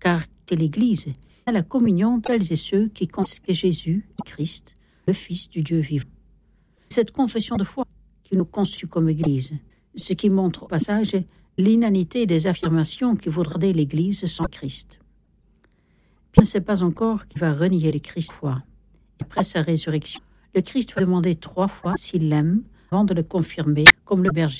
car c'est l'Église, à la communion de celles et ceux qui confessent que Jésus est Christ, le Fils du Dieu vivant. Cette confession de foi qui nous constitue comme Église, ce qui montre au passage l'inanité des affirmations qui voudraient l'Église sans Christ. Puis on ne sait pas encore qui va renier le Christ foi. Après sa résurrection, le Christ va demander 3 fois s'il l'aime avant de le confirmer comme le berger